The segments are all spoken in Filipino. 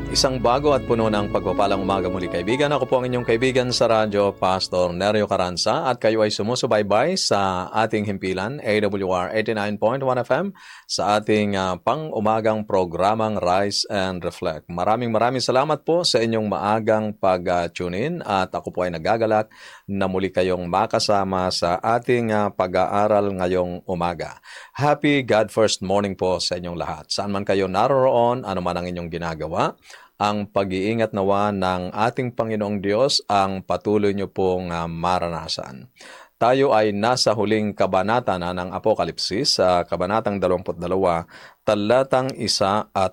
Isang bago at puno ng pagpapalang umaga muli kaibigan. Ako po ang inyong kaibigan sa radyo, Pastor Nerio Caranza, at kayo ay sumusubaybay sa ating himpilan, AWR 89.1 FM, sa ating pang-umagang programang Rise and Reflect. Maraming salamat po sa inyong maagang pag-tune in at ako po ay nagagalak na muli kayong makasama sa ating pag-aaral ngayong umaga. Happy God First Morning po sa inyong lahat. Saan man kayo naroroon, ano man ang inyong ginagawa, ang pag-iingat nawa ng ating Panginoong Diyos ang patuloy niyo pong maranasan. Tayo ay nasa huling kabanata na ng Apokalipsis, sa kabanatang 22, talatang 1 at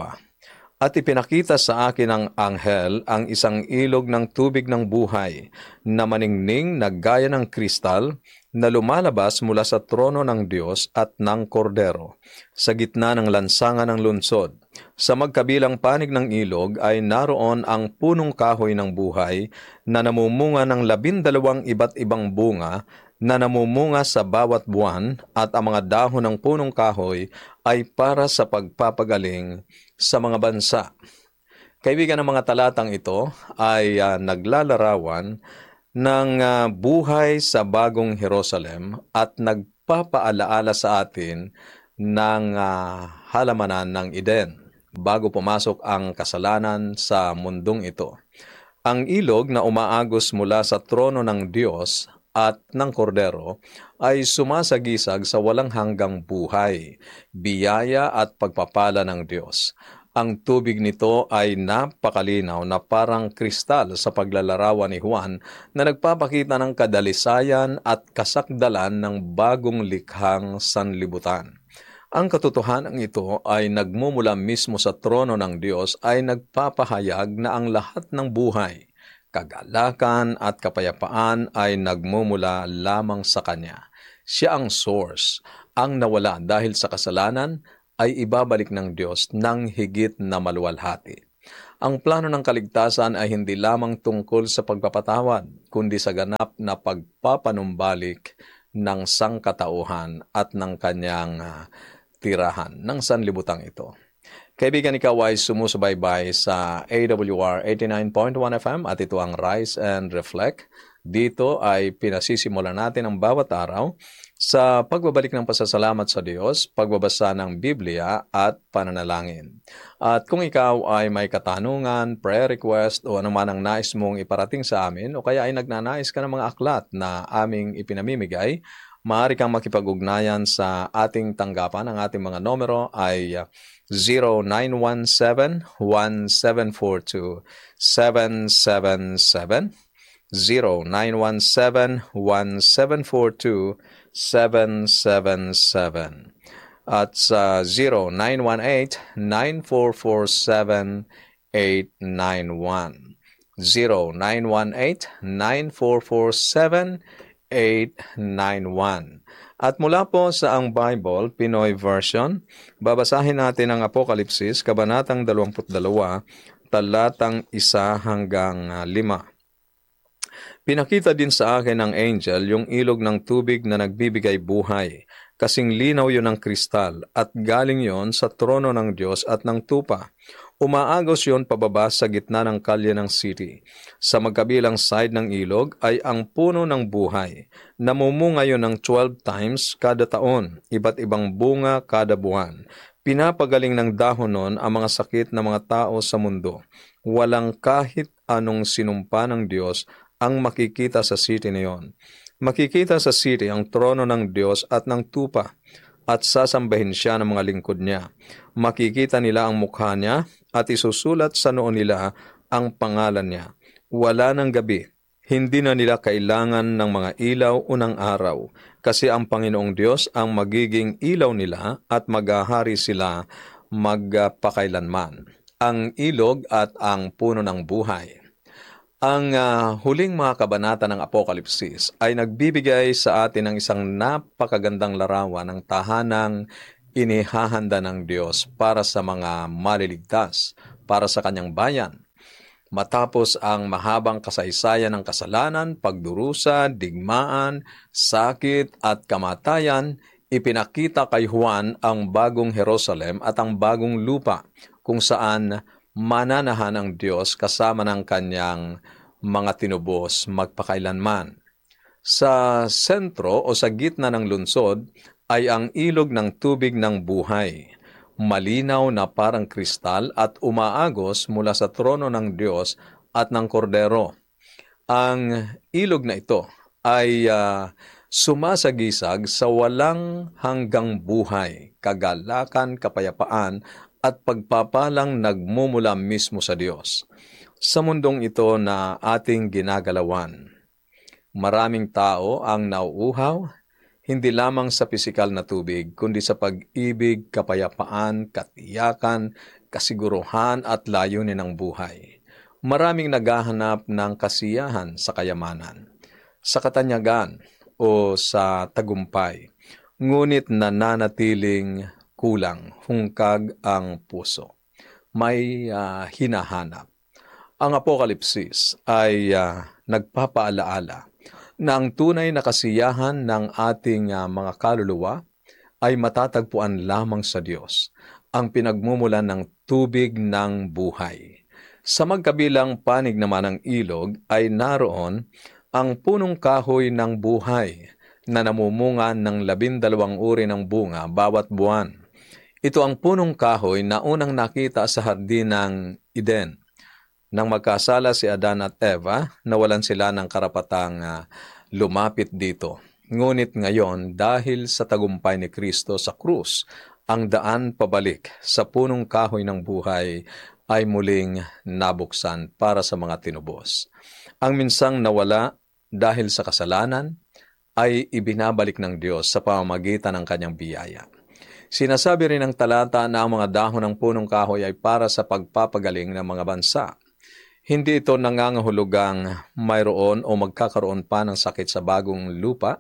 2. At ipinakita sa akin ng anghel ang isang ilog ng tubig ng buhay na maningning na gaya ng kristal na lumalabas mula sa trono ng Diyos at ng Kordero, sa gitna ng lansangan ng lungsod. Sa magkabilang panig ng ilog ay naroon ang punong kahoy ng buhay na namumunga ng 12 iba't ibang bunga na namumunga sa bawat buwan, at ang mga dahon ng punong kahoy ay para sa pagpapagaling sa mga bansa. Kaibigan, ang mga talatang ito ay naglalarawan ng buhay sa bagong Jerusalem at nagpapaalaala sa atin ng halamanan ng Eden bago pumasok ang kasalanan sa mundong ito. Ang ilog na umaagos mula sa trono ng Diyos at ng Kordero ay sumasagisag sa walang hanggang buhay, biyaya at pagpapala ng Diyos. Ang tubig nito ay napakalinaw na parang kristal sa paglalarawan ni Juan na nagpapakita ng kadalisayan at kasakdalan ng bagong likhang sanlibutan. Ang katotohanan ito ay nagmumula mismo sa trono ng Diyos, ay nagpapahayag na ang lahat ng buhay, kagalakan at kapayapaan ay nagmumula lamang sa Kanya. Siya ang source. Ang nawala dahil sa kasalanan ay ibabalik ng Diyos ng higit na maluwalhati. Ang plano ng kaligtasan ay hindi lamang tungkol sa pagpapatawad, kundi sa ganap na pagpapanumbalik ng sangkatauhan at ng kanyang tirahan ng sanlibutang ito. Kaibigan, ikaw ay sumusubaybay sa AWR 89.1 FM at ito ang Rise and Reflect. Dito ay pinasisimulan natin ang bawat araw sa pagbabalik ng pasasalamat sa Diyos, pagbabasa ng Biblia at pananalangin. At kung ikaw ay may katanungan, prayer request o anuman ang nais mong iparating sa amin o kaya ay nagnanais ka ng mga aklat na aming ipinamimigay, maaari kang makipag-ugnayan sa ating tanggapan. Ang ating mga numero ay 0917-1742-777, 0917-1742-777, at sa 0918-944-7891, 0918-944-7891. At mula po sa Ang Bible, Pinoy Version, babasahin natin ang Apokalipsis, kabanatang 22, talatang 1 hanggang 5. Pinakita din sa akin ng angel yung ilog ng tubig na nagbibigay buhay. Kasing linaw yun ng kristal at galing yon sa trono ng Diyos at ng tupa. Umaagos yon pababa sa gitna ng kalye ng city. Sa magkabilang side ng ilog ay ang puno ng buhay. Namumunga yon ng 12 times kada taon, iba't ibang bunga kada buwan. Pinapagaling ng dahon nun ang mga sakit na mga tao sa mundo. Walang kahit anong sinumpa ng Diyos ang makikita sa city na yon. Makikita sa city ang trono ng Diyos at ng tupa, at sasambahin siya ng mga lingkod niya. Makikita nila ang mukha niya at isusulat sa noo nila ang pangalan niya. Wala ng gabi. Hindi na nila kailangan ng mga ilaw o ng araw, kasi ang Panginoong Diyos ang magiging ilaw nila at maghahari sila magpakailanman. Ang ilog at ang puno ng buhay. Ang huling mga kabanata ng Apokalipsis ay nagbibigay sa atin ng isang napakagandang larawan ng tahanang inihahanda ng Diyos para sa mga maliligtas, para sa kanyang bayan. Matapos ang mahabang kasaysayan ng kasalanan, pagdurusa, digmaan, sakit at kamatayan, ipinakita kay Juan ang bagong Jerusalem at ang bagong lupa kung saan mananahan ang Diyos kasama ng kanyang mga tinubos magpakailanman. Sa sentro o sa gitna ng lungsod ay ang ilog ng tubig ng buhay, malinaw na parang kristal at umaagos mula sa trono ng Diyos at ng Kordero. Ang ilog na ito ay sumasagisag sa walang hanggang buhay, kagalakan, kapayapaan at pagpapalang nagmumula mismo sa Diyos. Sa mundong ito na ating ginagalawan, maraming tao ang nauuhaw, hindi lamang sa pisikal na tubig, kundi sa pag-ibig, kapayapaan, katiyakan, kasiguruhan at layunin ng buhay. Maraming naghahanap ng kasiyahan sa kayamanan, sa katanyagan o sa tagumpay, ngunit nananatiling kulang, hungkag ang puso. May hinahanap. Ang Apokalipsis ay nagpapaalaala na ang tunay na kasiyahan ng ating mga kaluluwa ay matatagpuan lamang sa Diyos, ang pinagmumulan ng tubig ng buhay. Sa magkabilang panig naman ng ilog ay naroon ang punong kahoy ng buhay na namumunga ng 12 uri ng bunga bawat buwan. Ito ang punong kahoy na unang nakita sa hardin ng Eden. Nang magkasala si Adan at Eva, nawalan sila ng karapatang lumapit dito. Ngunit ngayon, dahil sa tagumpay ni Kristo sa krus, ang daan pabalik sa punong kahoy ng buhay ay muling nabuksan para sa mga tinubos. Ang minsang nawala dahil sa kasalanan ay ibinabalik ng Diyos sa pamamagitan ng kanyang biyaya. Sinasabi rin ng talata na ang mga dahon ng punong kahoy ay para sa pagpapagaling ng mga bansa. Hindi ito nangangahulugang mayroon o magkakaroon pa ng sakit sa bagong lupa,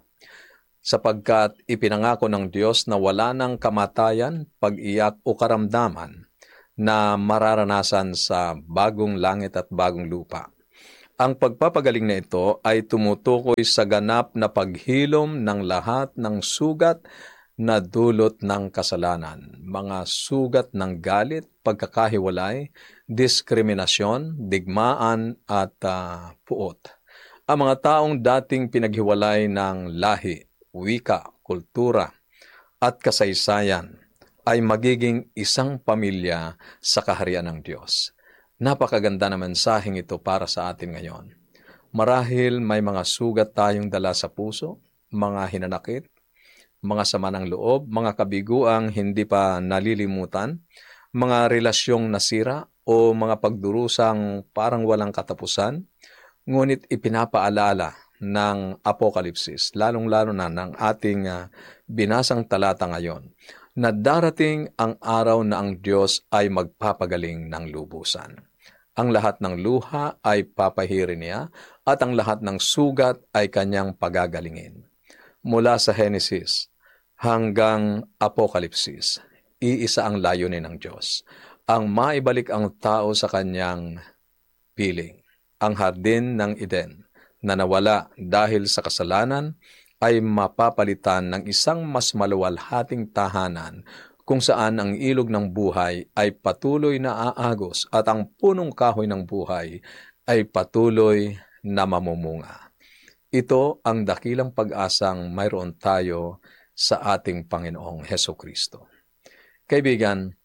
sapagkat ipinangako ng Diyos na wala ng kamatayan, pag-iyak o karamdaman na mararanasan sa bagong langit at bagong lupa. Ang pagpapagaling na ito ay tumutukoy sa ganap na paghilom ng lahat ng sugat na dulot ng kasalanan, mga sugat ng galit, pagkakahiwalay, diskriminasyon, digmaan at puot. Ang mga taong dating pinaghiwalay ng lahi, wika, kultura at kasaysayan ay magiging isang pamilya sa kaharian ng Diyos. Napakaganda na mensaheng ito para sa atin ngayon. Marahil may mga sugat tayong dala sa puso, mga hinanakit, mga sama ng loob, mga kabiguang hindi pa nalilimutan, mga relasyong nasira o mga pagdurusang parang walang katapusan, ngunit ipinapaalala ng Apokalipsis, lalong-lalo na ng ating binasang talata ngayon, na darating ang araw na ang Diyos ay magpapagaling ng lubusan. Ang lahat ng luha ay papahirin niya at ang lahat ng sugat ay kanyang pagagalingin. Mula sa Genesis hanggang Apokalipsis, iisa ang layunin ng Diyos, ang maibalik ang tao sa kanyang piling. Ang hardin ng Eden na nawala dahil sa kasalanan ay mapapalitan ng isang mas maluwalhating tahanan kung saan ang ilog ng buhay ay patuloy na aagos at ang punong kahoy ng buhay ay patuloy na mamumunga. Ito ang dakilang pag-asang mayroon tayo sa ating Panginoong Hesukristo. Kaibigan,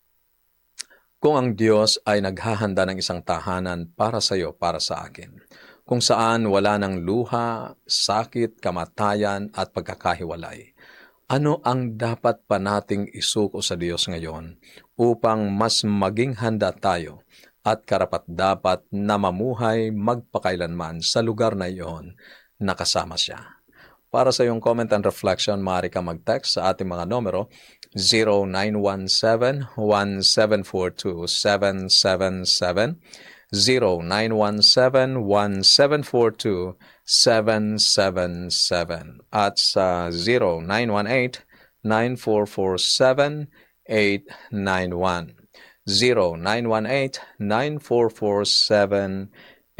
kung ang Diyos ay naghahanda ng isang tahanan para sa iyo, para sa akin, kung saan wala ng luha, sakit, kamatayan at pagkakahiwalay, ano ang dapat pa nating isuko sa Diyos ngayon upang mas maging handa tayo at karapat-dapat na mamuhay magpakailanman sa lugar na iyon na kasama siya? Para sa iyong comment and reflection, maaari ka mag-text sa ating mga numero 0917-1742-777, 0917-1742-777 at sa 0918-944-7891, 0918-944-7891.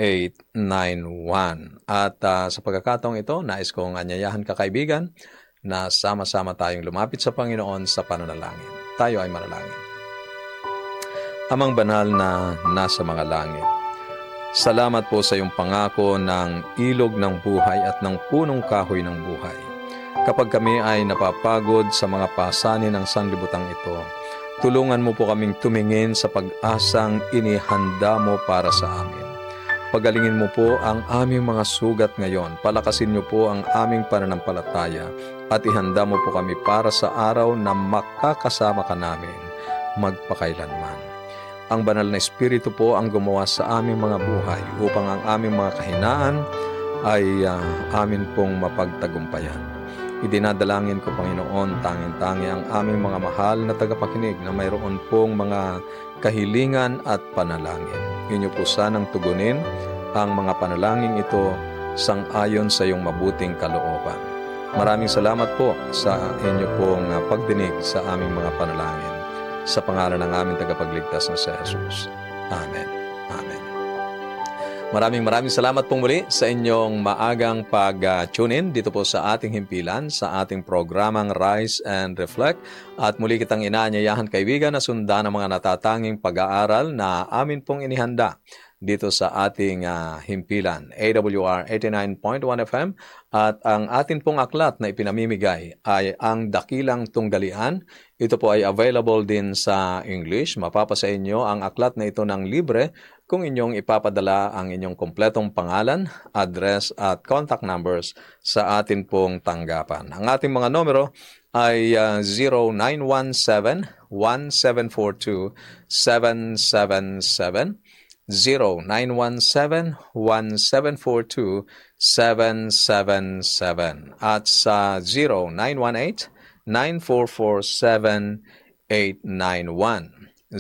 At sa pagkakataong ito, nais kong anyayahan ka, kaibigan, na sama-sama tayong lumapit sa Panginoon sa pananalangin. Tayo ay manalangin. Amang banal na nasa mga langit, salamat po sa iyong pangako ng ilog ng buhay at ng punong kahoy ng buhay. Kapag kami ay napapagod sa mga pasanin ng sanglibutang ito, tulungan mo po kaming tumingin sa pag-asang inihanda mo para sa amin. Pagalingin mo po ang aming mga sugat ngayon. Palakasin niyo po ang aming pananampalataya at ihanda mo po kami para sa araw na makakasama ka namin magpakailanman. Ang banal na Espiritu po ang gumawa sa aming mga buhay upang ang aming mga kahinaan ay amin pong mapagtagumpayan. Idinadalangin ko, Panginoon, tanging-tangi ang aming mga mahal na tagapakinig na mayroon pong mga kahilingan at panalangin. Inyo po sanang tugunin ang mga panalangin ito sang-ayon sa iyong mabuting kalooban. Maraming salamat po sa inyo pong pagdinig sa aming mga panalangin. Sa pangalan ng aming tagapagligtas na si Jesus. Amen. Amen. Maraming salamat pong muli sa inyong maagang pag-tune in dito po sa ating himpilan, sa ating programang Rise and Reflect. At muli kitang inaanyayahan, kaibigan, na sundan ang mga natatanging pag-aaral na amin pong inihanda dito sa ating himpilan, AWR 89.1 FM. At ang atin pong aklat na ipinamimigay ay ang Dakilang Tunggalian. Ito po ay available din sa English. Mapapasa inyo ang aklat na ito ng libre kung inyong ipapadala ang inyong kompletong pangalan, address at contact numbers sa atin pong tanggapan. Ang ating mga numero ay 0917-1742-777, 0917-1742-777, at sa 0918-944-7891.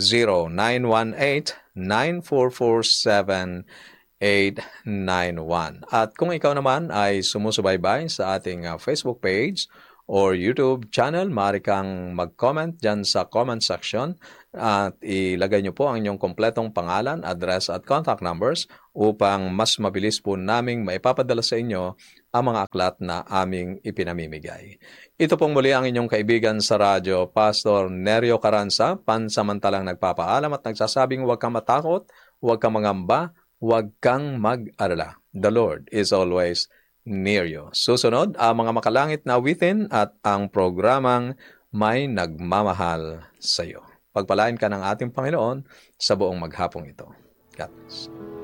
0918-944-7891. At kung ikaw naman ay sumusubaybay sa ating Facebook page or YouTube channel, maaari kang mag-comment dyan sa comment section at ilagay nyo po ang inyong kompletong pangalan, address at contact numbers upang mas mabilis po naming maipapadala sa inyo ang mga aklat na aming ipinamimigay. Ito pong muli ang inyong kaibigan sa radyo, Pastor Nerio Caranza, pansamantalang nagpapaalam at nagsasabing huwag kang matakot, huwag kang mangamba, huwag kang mag-alala. The Lord is always near you. Susunod ang mga makalangit na awitin at ang programang May Nagmamahal sa iyo. Pagpalain ka ng ating Panginoon sa buong maghapong ito. God bless.